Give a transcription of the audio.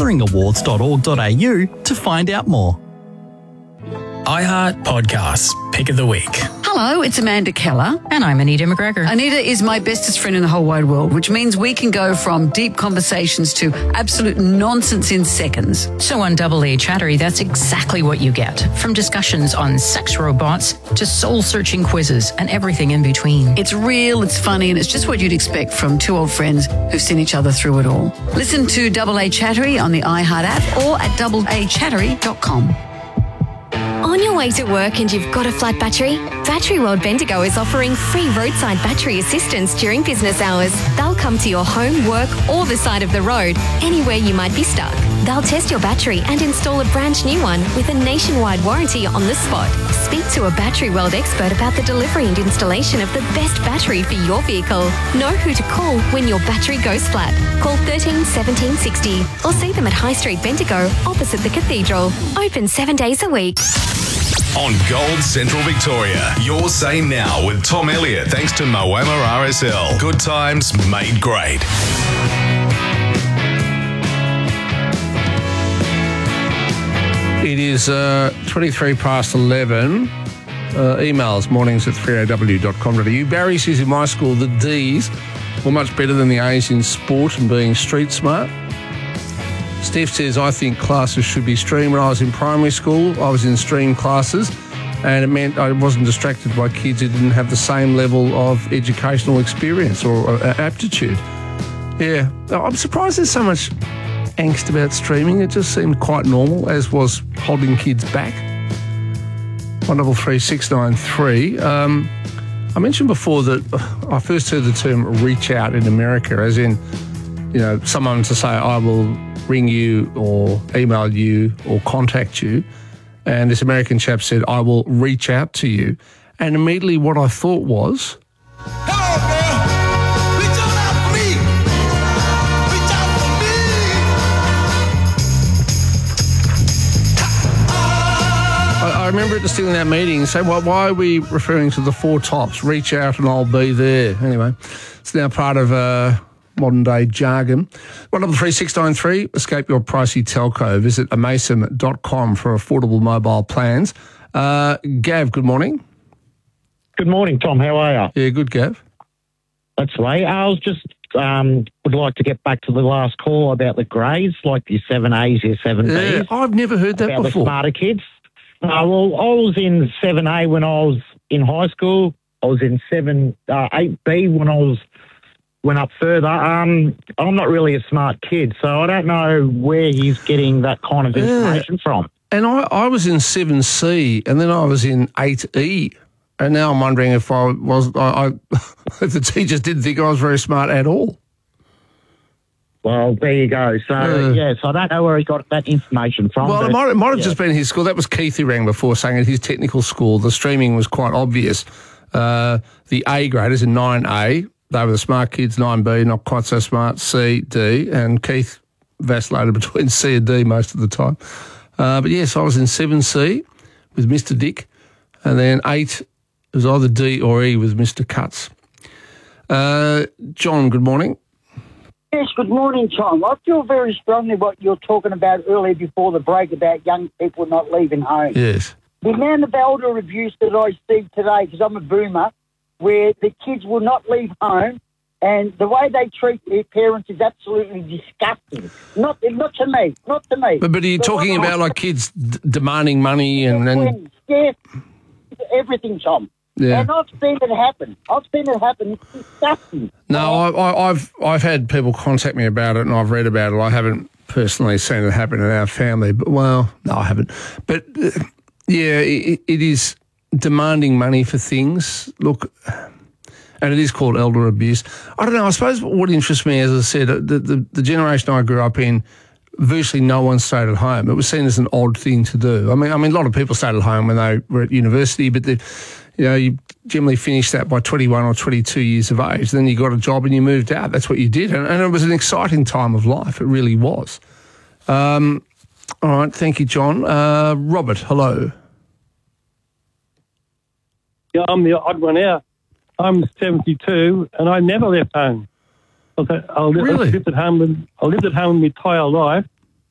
motheringawards.org.au to find out more. iHeart Podcasts, Pick of the Week. Hello, it's Amanda Keller. And I'm Anita McGregor. Anita is my bestest friend in the whole wide world, which means we can go from deep conversations to absolute nonsense in seconds. So on Double A Chattery, that's exactly what you get. From discussions on sex robots to soul-searching quizzes and everything in between. It's real, it's funny, and it's just what you'd expect from two old friends who've seen each other through it all. Listen to Double A Chattery on the iHeart app or at doubleachattery.com. On your way to work and you've got a flat battery? Battery World Bendigo is offering free roadside battery assistance during business hours. They'll come to your home, work or the side of the road, anywhere you might be stuck. They'll test your battery and install a brand new one with a nationwide warranty on the spot. Speak to a Battery World expert about the delivery and installation of the best battery for your vehicle. Know who to call when your battery goes flat. Call 13 17 60 or see them at High Street Bendigo opposite the Cathedral. Open 7 days a week. On Gold Central Victoria, your say now with Tom Elliott, thanks to Moama RSL. Good times made great. It is 23 past 11. Emails, mornings at 3aw.com.au. Barry says in my school the Ds were much better than the A's in sport and being street smart. Steph says, I think classes should be streamed. When I was in primary school, I was in stream classes, and it meant I wasn't distracted by kids who didn't have the same level of educational experience or aptitude. Yeah, I'm surprised there's so much angst about streaming. It just seemed quite normal, as was holding kids back. 133693. I mentioned before that I first heard the term reach out in America, as in, you know, someone to say, I will ring you or email you or contact you. And this American chap said, I will reach out to you. And immediately what I thought was, hello, girl. Reach on out for me. Reach out for me. I remember it still in that meeting saying, well, why are we referring to the four tops? Reach out and I'll be there. Anyway, it's now part of modern day jargon. 133693, escape your pricey telco. Visit amasim.com for affordable mobile plans. Gav, good morning. Good morning, Tom. How are you? Yeah, good, Gav. That's right. I was just would like to get back to the last call about the grades, like your 7As, your 7Bs. Yeah, I've never heard that about before. The smarter kids. Well, I was in 7A when I was in high school. I was in 8B when I went up further. I'm not really a smart kid, so I don't know where he's getting that kind of information from. And I was in 7C, and then I was in 8E, and now I'm wondering if if the teachers didn't think I was very smart at all. Well, there you go. So, so I don't know where he got that information from. Well, it might have just been his school. That was Keith who rang before, saying at his technical school, the streaming was quite obvious. The A graders in 9A, they were the smart kids. 9B, not quite so smart. C, D, and Keith vacillated between C and D most of the time. But yes, I was in 7C with Mr. Dick, and then 8 was either D or E with Mr. Cutts. John, good morning. Yes, good morning, Tom. I feel very strongly what you're talking about earlier before the break about young people not leaving home. Yes. The amount of elder abuse that I see today, because I'm a boomer, where the kids will not leave home, and the way they treat their parents is absolutely disgusting. Not to me. But are you talking about like kids demanding money and yeah, everything, Tom. Yeah. And I've seen it happen. It's disgusting. No, I've had people contact me about it, and I've read about it. I haven't personally seen it happen in our family, but no, I haven't. But yeah, it is demanding money for things. Look, and it is called elder abuse. I don't know. I suppose what interests me, as I said, the generation I grew up in, virtually no one stayed at home. It was seen as an odd thing to do. I mean, a lot of people stayed at home when they were at university, but you generally finished that by 21 or 22 years of age. Then you got a job and you moved out. That's what you did. And it was an exciting time of life. It really was. All right. Thank you, John. Robert, hello. Yeah, I'm the odd one out. I'm 72 and I never left home. I lived at home my entire life.